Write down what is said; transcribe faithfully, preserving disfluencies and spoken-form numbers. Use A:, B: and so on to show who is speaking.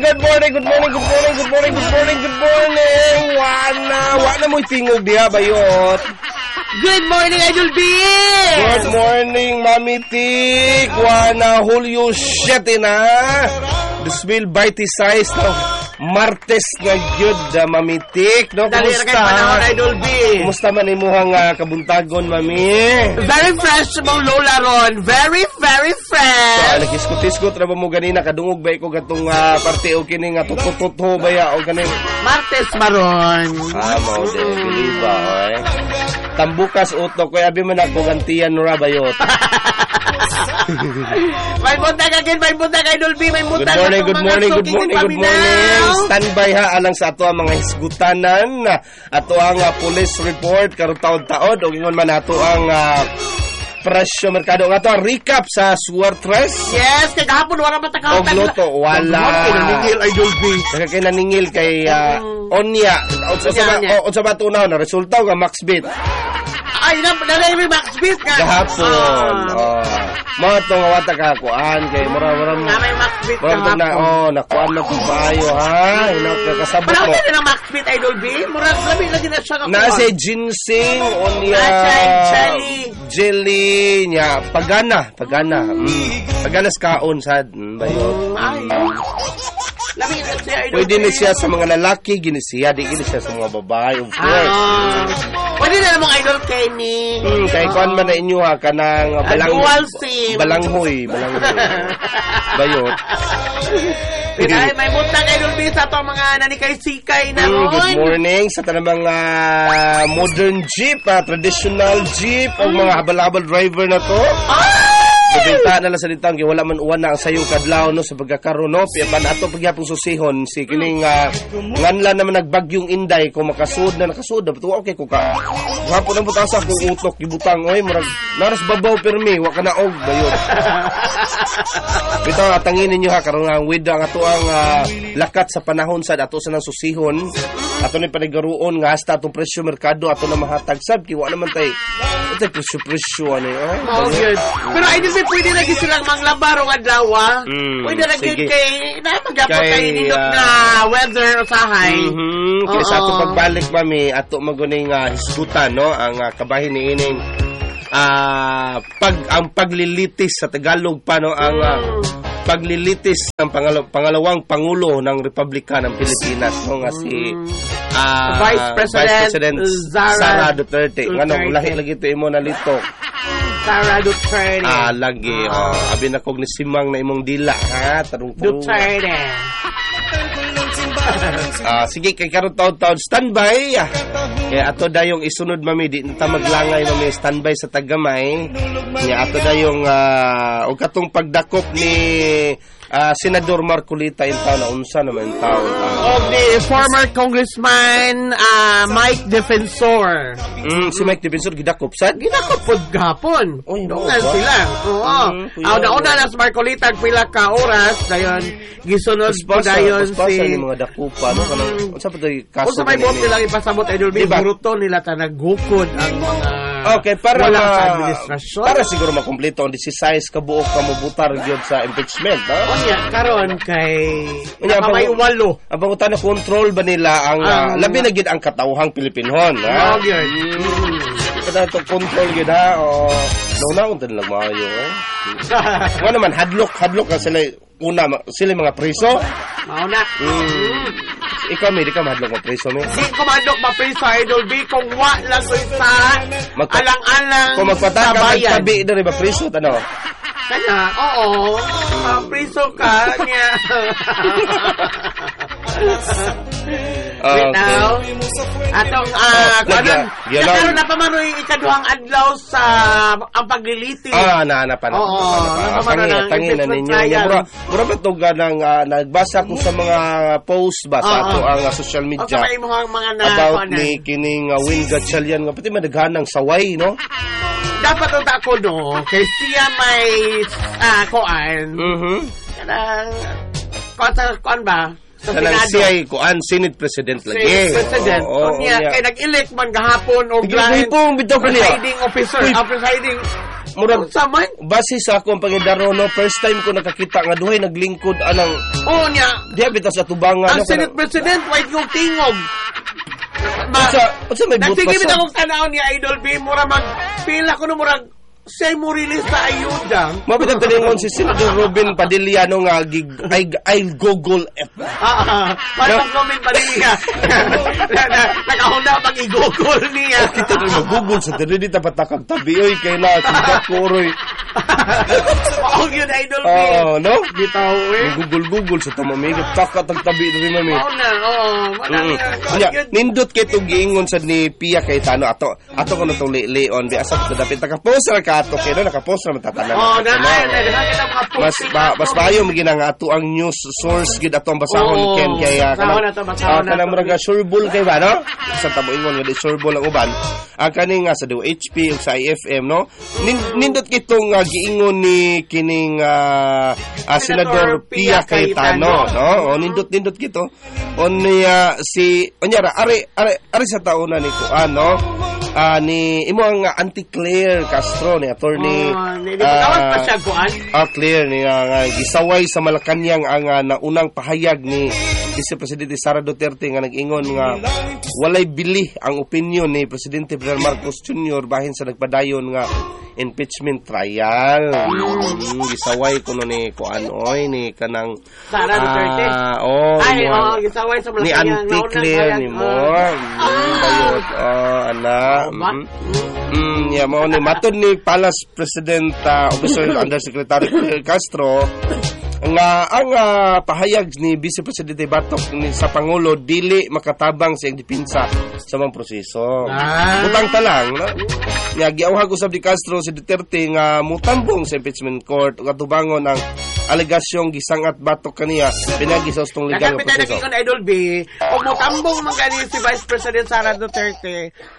A: good morning, good morning, good morning, good morning, good morning, good morning. Wana, wana mo'y tingog diha, bayot.
B: Good morning, Idol B!
A: Good morning, Mami Tik. Wana, Julio siyete na. This will bite size no. Martes na gyud, uh, Mami Tik. No,
B: dali na kayo panahon, Idol B.
A: Kumusta man imuhang uh, kabuntagon, Mami?
B: Very fresh mong Lola Ron. Very, very fresh.
A: So, nag-iskot-iskot na ba mo ganina? Kadungog ba ikaw gatong uh, parte o kining uh, tutututo ba ya o ganing?
B: Martes maron.
A: Ah, mo de, biliba, oy. Tambukas utok, kaya abi man ako gantiyan nura bayot.
B: May buntag again, may buntag Idol B, may buntag.
A: Good morning, good morning, good morning, good morning. Standby ha alang sa ato ang mga hisgutanan, ato ang uh, police report karong taon-taon o ingon man ato ang uh, presyo merkado nga to recap sa Suartres.
B: Yes, kay kahapon wala man
A: o gloto wala.
B: Naningil Idol B.
A: Kaya kay naningil kay uh, Onya. O sa ba tunaw na resulta nga max bid.
B: Ay, nalay may max beat ka.
A: Gahapon. Oh. Mga itong awata kakuan kay mura-mura mo.
B: Na may max beat ka hapon.
A: Na, oh, nakuan na kung payo, ha? Hinaw ka kasabot mo.
B: Parang ka na max beat, Idol B? Mura, sabi lagi na siya kakuan.
A: Nasa ginseng, onya.
B: Nasa jelly.
A: Jelly, niya. Pagana, pagana. Mm. Pagana sa kaon, sad. Mm, bayo.
B: Ay. Labi na siya, Idol B.
A: Pwede na siya sa mga lalaki, ginisiya. Di gini siya sa mga babae, of course.
B: Ah. Pwede na namang Idol Kenny.
A: Hmm, kay kuan man na inyo ha, kanang balang,
B: dual sim.
A: Balanghoy, balanghoy. Bayot.
B: Ay, may buntag Idol B sa itong mga nanikay-sikay na
A: mm,
B: ron.
A: Good morning sa tanang mga modern jeep, ah, traditional jeep, mm. ang mga habal-habal driver na to.
B: Ah!
A: Bibinta na lang sa litang kaya wala man uwan na ang sayong kadlaw no sa pagkakaroon no piyapan ato pagyapong susihon si kining uh, nganlan naman nagbagyong Inday kung makasud na nakasud na tuwa okay ko ka hapon ang butasa kung utok gibutang oy murag naras babaw permi wa ka na og bayon bitaw atangin ninyo ha karon nga with ang ato ang uh, lakat sa panahon sad ato sa nang susihon ato ni panigaruon nga hasta atong presyo merkado ato na mahatag sab ki wa naman tay tay presyo presyo ano eh
B: oh good pero I just pwede lagi silang manglabaro nga dawa. Mm, pwede lagi kay na magapot kay nindot uh, na weather usahay.
A: Mhm. Kaya sa ato pagbalik mami ato maguning uh, hisgutan no ang uh, kabahin ni ining uh, pag ang paglilitis sa Tagalog pa no ang uh, paglilitis ng pangalaw, pangalawang pangulo ng Republika ng Pilipinas no nga si uh,
B: Vice President,
A: Vice President
B: Sara,
A: Sara Duterte. Ngano lahi lagi to imo na litok.
B: Sara Duterte.
A: Ah, lagi. Uh, oh. Abi na kog ni simang na imong dila, ha? Tarong-tarong.
B: Duterte.
A: Ah, sige, kay karon taon-taon standby. Kaya ato dayong isunod mami, di na maglangay mami standby sa Tagamay. Kaya ato dayong uh, og katong pagdakop ni Uh, Senador Marcolita in town na unsa naman in town uh,
B: of the former congressman uh, Mike Defensor.
A: Mm, si Mike Defensor gidakop sad
B: gidakop pod gahapon.
A: Oy no.
B: Dungan sila. Oo. Mm, Aw nauna na sa Marcolita pila ka oras dayon gisunod po dayon si
A: ni mga dakupa no kanang unsa pa tay kaso.
B: Unsa may bot nila ipasabot Idol B buruton nila ta naghukod ang mga
A: okay para
B: wala
A: ma-
B: sa administrasyon.
A: Para siguro makumpleto ang sixty-six ka buok ka mobutar gyud sa impeachment no.
B: Unya karon kay
A: unya
B: may walo.
A: Ang pangutan na control ba nila ang um, uh, labi na gid ang katawhang Pilipinhon ha.
B: Oh gyud.
A: Kada to control gid ha. O nauna unta lang maayo eh. Ano naman hadlok hadlok ka sila una sila mga preso.
B: Mauna.
A: Mm. Ikaw may di ka mahadlok mga preso mo.
B: Di ko mahadlok mga preso Idol B kung wa lang ko isa Magpa- alang-alang
A: kung magpataka magtabi na rin ba preso tanaw.
B: Kaya, oo. Uh, preso ka niya.
A: Okay.
B: Now, atong, ah, uh, kanon, kanon na pamaroy ikaduhang adlaw sa ang paglilitis.
A: Ah, naanapan na.
B: Oo,
A: napamaroy. Tangin na ninyo. Mura, mura ba ito ganang, uh, nagbasa ko sa mga post ba sa ato ang uh, social media.
B: O sa may mga na,
A: about ni kining uh, Win Gatchalian nga, pati madaghanang saway, no?
B: Dapat ang ako, no? Kay siya may, ah, koan.
A: Mm-hmm.
B: Kanang, koan sa, koan ba?
A: Sa Senado. Siya ay kuan Senate President lagi.
B: Senate President.
A: Oo,
B: o niya, kaya nag-elect man gahapon o
A: presiding officer.
B: Presiding officer. Uh, presiding
A: murag
B: Sa man?
A: base sa akong pangidaro no, first time ko nakakita nga duhay naglingkod anang
B: Oo niya.
A: diya bitaw sa tubangan
B: Ang
A: no.
B: Senate President, white yung tingog.
A: Unsa unsa may but
B: Nagsigimit
A: pa
B: akong tanaw ni Idol B, mura mag, pila ko na murag, siya mo release sa ayuda.
A: Mabitang talingon si Senator Robin Padilla no nga gig ay I'll Google it.
B: Ah, ah, parang comment pa rin niya. Nakahunda pag i-google niya.
A: Kita rin mag-google sa dili ta patakag tabi oy kay na kita koroy.
B: Maog yun, Idol B.
A: Oh, no?
B: Bitaw eh.
A: Google Google sa tamamig takat ang tabi rin mami.
B: Oo na, oo. Walang
A: Mm.
B: uh,
A: Nya,
B: yun.
A: nindot kay tong giingon sa ni Pia kay Tano ato ato ko na tong leon di asa sa dapit naka-post ra ka ato kay no naka-post ra matatanan.
B: Oo, na, ay, na, nakakita mga
A: mas
B: posting
A: ba,
B: na
A: mas
B: to.
A: maayo migi nga ato ang news source gid atong basahon
B: Oo,
A: ken kay uh,
B: basahon na to, basahon na
A: kanang
B: to.
A: murag sureball kay ba no sa tabo ingon nga di sureball ang uban ang kaning nga sa D O H P ug sa I F M no Nin, nindot kitong uh, giingon ni kining uh, uh, Senador Pia Cayetano no o nindot nindot kito on niya si onyara ari ari ari sa tauna ni ko ano uh, ni imo ang uh, Auntie Claire Castro ni attorney
B: Oh, di ba tawag pa siya kuan?
A: Ah, clear ni nga nga gisaway sa Malacañang ang uh, naunang pahayag ni Vice Presidente Sara Duterte nga nag-ingon nga walay bili ang opinion ni Presidente Ferdinand Marcos Junior bahin sa nagpadayon nga impeachment trial. Mm, gisaway kuno ni kuan oy ni kanang
B: Sara Duterte?
A: Ah, oh,
B: Ay,
A: mo-
B: oo, gisaway sa
A: ni
B: Malacañang,
A: Auntie
B: naunang
A: Claire
B: pahayag,
A: ni mo.
B: oo.
A: Mm, bayot. Oh, ana.
B: Oo ba?
A: Mm. Mm, yeah, mo ni matod ni Palace President uh, Officer Undersecretary Fidel Castro nga ang uh, pahayag ni Vice Presidente Batok ni sa Pangulo dili makatabang sa iyang dipinsa sa mga proseso.
B: Ah.
A: Butang ta lang, no? Nga giawhag usab ni Castro si Duterte nga mutambong sa impeachment court ug atubangon ang alegasyong gisangat Batok kaniya pinagi sa ustong legal nga
B: Nagkapitan na
A: proseso.
B: kikon Idol B, kung mutambong man gani si Vice President Sara Duterte,